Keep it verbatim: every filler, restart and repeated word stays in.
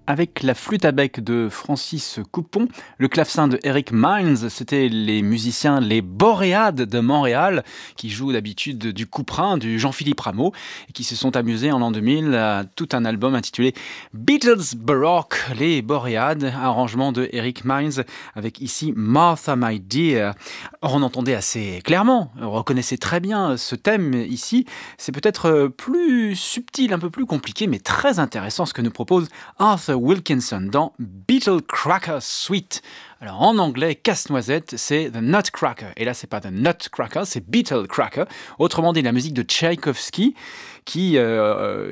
Avec la flûte à bec de Francis Coupon, le clavecin de Eric Mines, c'était les musiciens Les Boréades de Montréal, qui jouent d'habitude du couperin du Jean-Philippe Rameau, et qui se sont amusés en l'an deux mille à tout un album intitulé Beatles Baroque, les Boréades, arrangement de Eric Mines, avec ici Martha My Dear. Or, on entendait assez clairement, on reconnaissait très bien ce thème ici. C'est peut-être plus subtil, un peu plus compliqué, mais très intéressant ce que nous propose Arthur Wilkinson dans Beetle Cracker Suite. Alors en anglais, casse-noisette, c'est The Nutcracker. Et là, c'est pas The Nutcracker, c'est Beetle Cracker. Autrement dit, la musique de Tchaïkovski, qui euh,